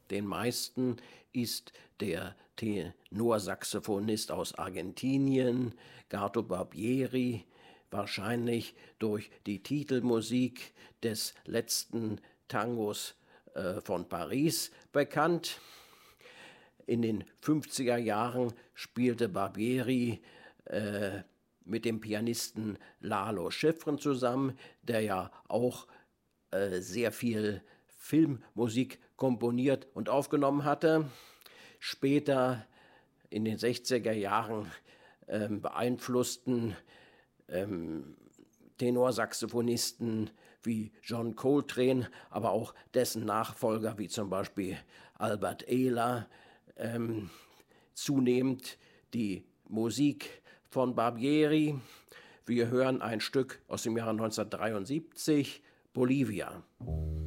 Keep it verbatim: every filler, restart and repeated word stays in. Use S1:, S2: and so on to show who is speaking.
S1: Den meisten ist der Tenorsaxophonist aus Argentinien, Gato Barbieri, wahrscheinlich durch die Titelmusik des letzten Tangos äh, von Paris bekannt. In den fünfziger Jahren spielte Barbieri äh, mit dem Pianisten Lalo Schifrin zusammen, der ja auch äh, sehr viel Filmmusik komponiert und aufgenommen hatte. Später in den sechziger Jahren ähm, beeinflussten ähm, Tenorsaxophonisten wie John Coltrane, aber auch dessen Nachfolger wie zum Beispiel Albert Ehler ähm, zunehmend die Musik von Barbieri. Wir hören ein Stück aus dem Jahre neunzehnhundertdreiundsiebzig, Bolivia.